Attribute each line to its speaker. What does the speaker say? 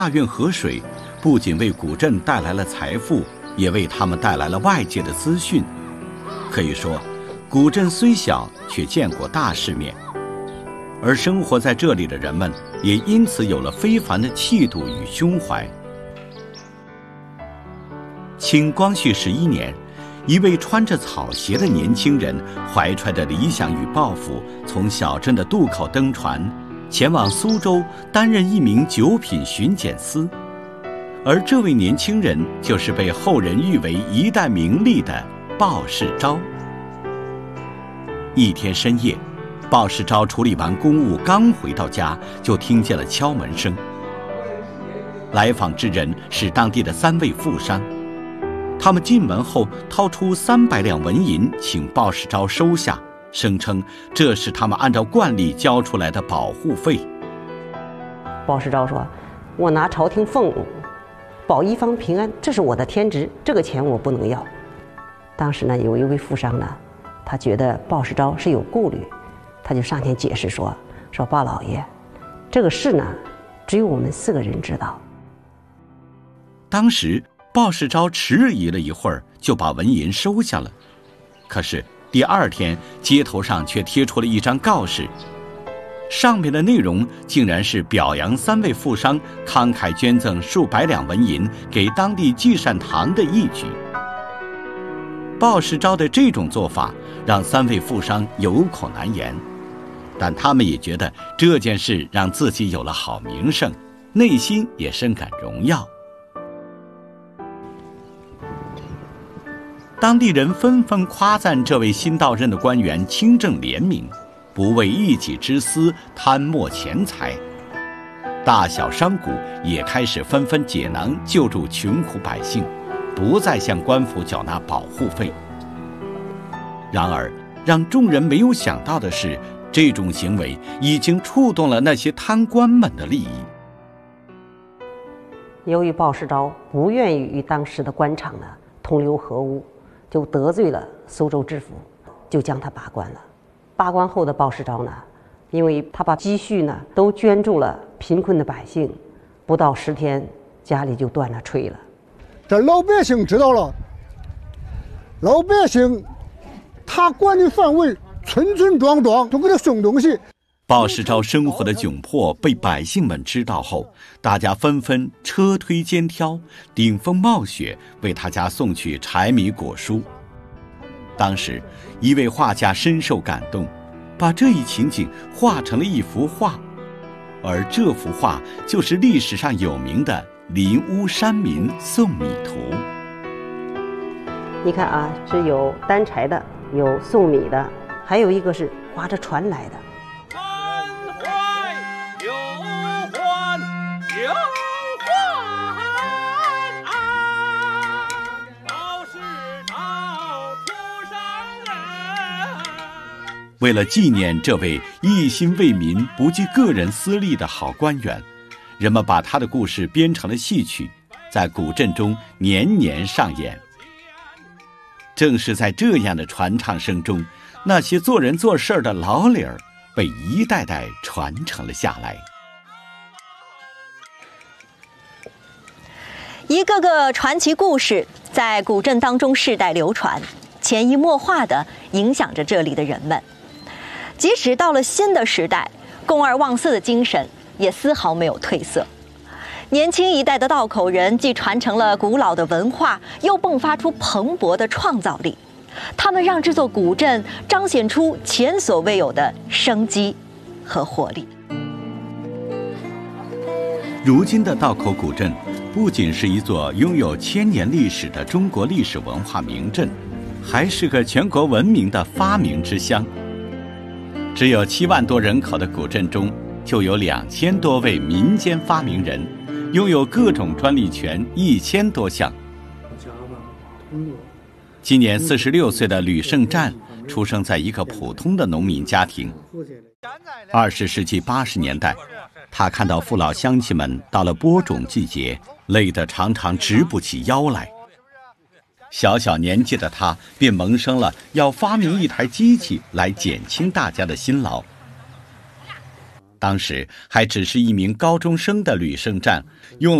Speaker 1: 大运河水不仅为古镇带来了财富，也为他们带来了外界的资讯。可以说，古镇虽小，却见过大世面，而生活在这里的人们也因此有了非凡的气度与胸怀。清光绪11年，一位穿着草鞋的年轻人，怀揣着理想与抱负，从小镇的渡口登船，前往苏州担任一名九品巡检司。而这位年轻人就是被后人誉为一代名吏的鲍世钊。一天深夜，鲍世钊处理完公务，刚回到家，就听见了敲门声。来访之人是当地的3位富商，他们进门后掏出300两纹银，请鲍世钊收下，声称这是他们按照惯例交出来的保护费。
Speaker 2: 鲍世钊说：“我拿朝廷俸禄保一方平安，这是我的天职，这个钱我不能要。”当时呢，有一位富商呢，他觉得鲍世钊是有顾虑，他就上前解释说鲍老爷，这个事呢，只有我们4个人知道。
Speaker 1: 当时鲍世钊迟疑了一会儿，就把纹银收下了。可是第2天，街头上却贴出了一张告示，上面的内容竟然是表扬3位富商慷慨捐赠数百两纹银给当地济善堂的义举。鲍世钊的这种做法让3位富商有口难言，但他们也觉得这件事让自己有了好名声，内心也深感荣耀。当地人纷纷夸赞这位新到任的官员清正廉明，不为一己之私贪墨钱财。大小商贾也开始纷纷解囊救助穷苦百姓，不再向官府缴纳保护费。然而，让众人没有想到的是，这种行为已经触动了那些贪官们的利益。
Speaker 2: 由于鲍世钊不愿意与当时的官场呢同流合污，就得罪了苏州知府，就将他罢官了。罢官后的鲍世钊呢，因为他把积蓄呢都捐助了贫困的百姓，不到10天，家里就断了炊了。
Speaker 3: 这老百姓知道了，老百姓他管的范围村村庄庄都给他送东西。
Speaker 1: 鲍世钊生活的窘迫被百姓们知道后，大家纷纷车推肩挑，顶风冒雪为他家送去柴米果蔬。当时一位画家深受感动，把这一情景画成了一幅画，而这幅画就是历史上有名的林屋山民送米图。
Speaker 2: 你看啊，是有担柴的，有送米的，还有一个是划着船来的。
Speaker 1: 为了纪念这位一心为民、不计个人私利的好官员，人们把他的故事编成了戏曲，在古镇中年年上演。正是在这样的传唱声中，那些做人做事的老理儿被一代代传承了下来。
Speaker 4: 一个个传奇故事在古镇当中世代流传，潜移默化地影响着这里的人们。即使到了新的时代，公而忘私的精神也丝毫没有褪色。年轻一代的道口人既传承了古老的文化，又迸发出蓬勃的创造力。他们让这座古镇彰显出前所未有的生机和活力。
Speaker 1: 如今的道口古镇不仅是一座拥有1000年历史的中国历史文化名镇，还是个全国闻名的发明之乡。只有7万多人口的古镇中，就有2000多位民间发明人，拥有各种专利权1000多项。今年46岁的吕胜战出生在一个普通的农民家庭。20世纪80年代，他看到父老乡亲们到了播种季节，累得常常直不起腰来。小小年纪的他便萌生了要发明一台机器来减轻大家的辛劳。 当时还只是一名高中生的吕胜占，用